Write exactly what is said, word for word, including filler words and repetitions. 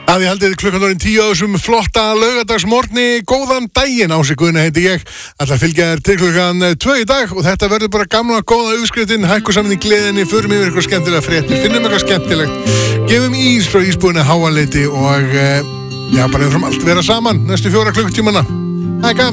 Að ég haldið klukkan orðin tíu á þessum flotta laugardagsmorgni. Góðan daginn, Ási Guðni heiti ég. Ætla að fylgja þér til klukkan tvö í dag og þetta verður bara gamla góða uppskriftin. Hækku saman í gleðinni, förum yfir eitthvað skemmtilega fréttir, finnum eitthvað skemmtilegt, gefum ís frá ísbúðinni Háaleiti og já, bara erum allt vera saman næstu fjóra klukkutímana. Það er gaman.